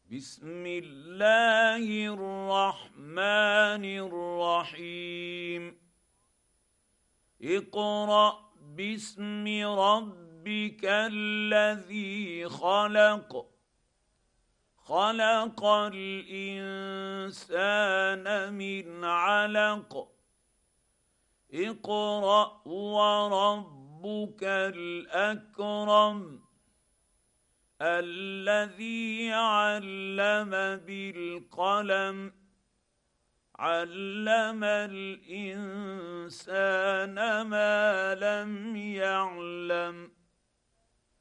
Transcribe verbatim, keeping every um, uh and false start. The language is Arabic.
بسم الله الرحمن الرحيم اقرأ باسم ربك الذي خلق خلق الإنسان من علق اقرأ وربك الأكرم الذي علم بالقلم علم الإنسان ما لم يعلم